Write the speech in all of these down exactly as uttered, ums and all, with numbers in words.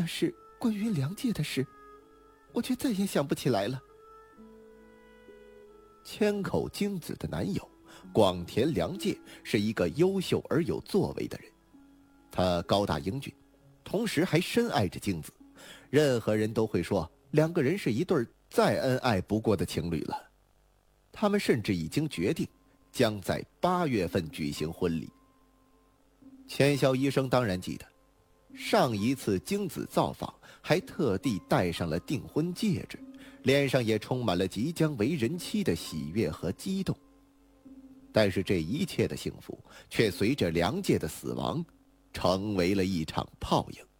是关于梁界的事，我却再也想不起来了。千口京子的男友广田良介是一个优秀而有作为的人，他高大英俊，同时还深爱着京子，任何人都会说两个人是一对再恩爱不过的情侣了。他们甚至已经决定将在八月份举行婚礼。千霄医生当然记得，上一次京子造访还特地戴上了订婚戒指，脸上也充满了即将为人妻的喜悦和激动。但是这一切的幸福却随着梁介的死亡成为了一场泡影。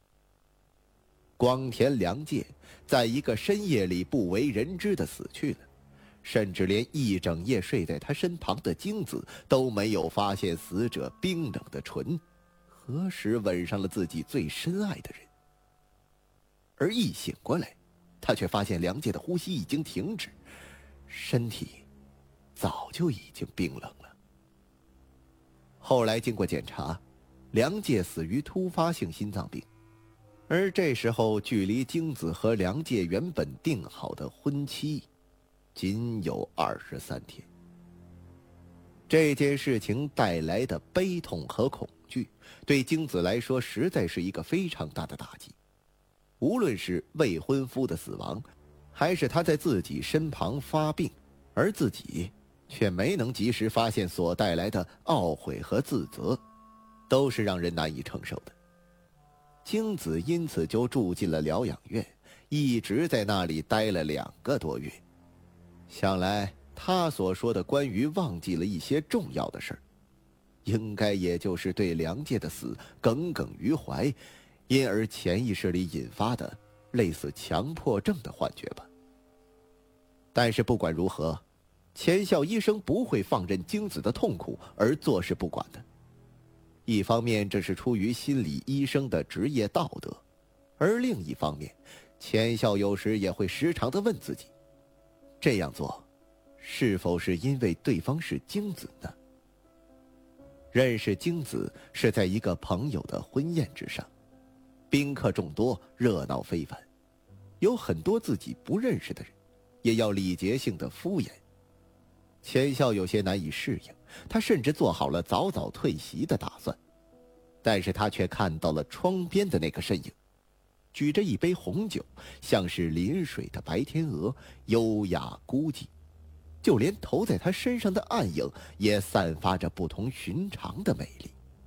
广田良介在一个深夜里不为人知的死去了，甚至连一整夜睡在他身旁的京子都没有发现死者冰冷的唇何时吻上了自己最深爱的人。而一醒过来，他却发现梁介的呼吸已经停止，身体早就已经冰冷了。后来经过检查，梁介死于突发性心脏病，而这时候距离京子和梁介原本定好的婚期仅有二十三天。这件事情带来的悲痛和恐惧，对京子来说实在是一个非常大的打击。无论是未婚夫的死亡，还是他在自己身旁发病，而自己却没能及时发现所带来的懊悔和自责，都是让人难以承受的。京子因此就住进了疗养院，一直在那里待了两个多月。想来他所说的关于忘记了一些重要的事儿，应该也就是对梁介的死耿耿于怀，因而潜意识里引发的类似强迫症的幻觉吧。但是不管如何，钱孝医生不会放任京子的痛苦而坐视不管的。一方面这是出于心理医生的职业道德，而另一方面，钱孝有时也会时常地问自己，这样做是否是因为对方是京子呢？认识京子是在一个朋友的婚宴之上，宾客众多，热闹非凡，有很多自己不认识的人，也要礼节性的敷衍。钱孝有些难以适应，他甚至做好了早早退席的打算，但是他却看到了窗边的那个身影，举着一杯红酒，像是临水的白天鹅，优雅孤寂，就连投在他身上的暗影也散发着不同寻常的美丽。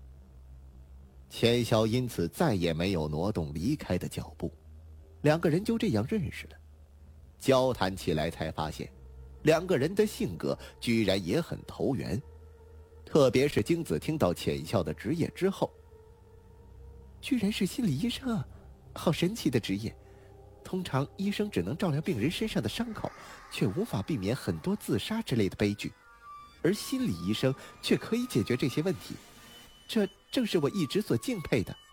钱霄因此再也没有挪动离开的脚步，两个人就这样认识了。交谈起来才发现，两个人的性格居然也很投缘，特别是京子听到浅笑的职业之后，居然是心理医生啊，好神奇的职业。通常医生只能照料病人身上的伤口，却无法避免很多自杀之类的悲剧，而心理医生却可以解决这些问题，这正是我一直所敬佩的。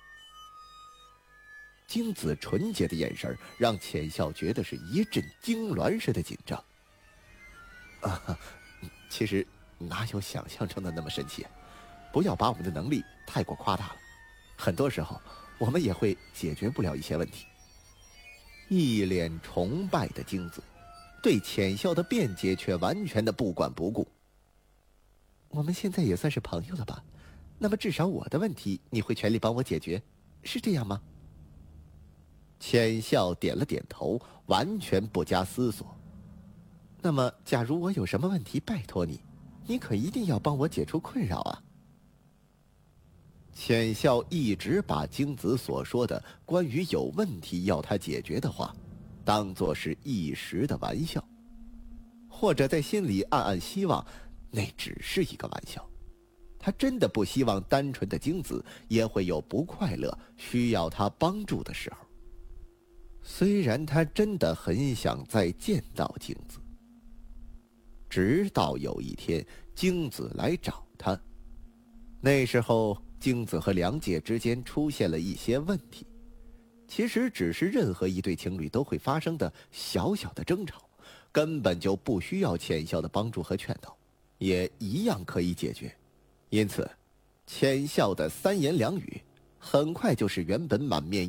京子纯洁的眼神让浅笑觉得是一阵痉挛似的紧张。啊，其实哪有想象中的那么神奇，不要把我们的能力太过夸大了，很多时候我们也会解决不了一些问题。一脸崇拜的京子对浅笑的辩解却完全的不管不顾。我们现在也算是朋友了吧，那么至少我的问题你会全力帮我解决，是这样吗？浅笑点了点头，完全不加思索。那么假如我有什么问题，拜托你，你可一定要帮我解除困扰啊。浅笑一直把京子所说的关于有问题要他解决的话当作是一时的玩笑，或者在心里暗暗希望那只是一个玩笑。他真的不希望单纯的京子也会有不快乐需要他帮助的时候。虽然他真的很想再见到京子。直到有一天京子来找他，那时候京子和梁介之间出现了一些问题，其实只是任何一对情侣都会发生的小小的争吵，根本就不需要浅笑的帮助和劝导，也一样可以解决。因此浅笑的三言两语很快就使原本满面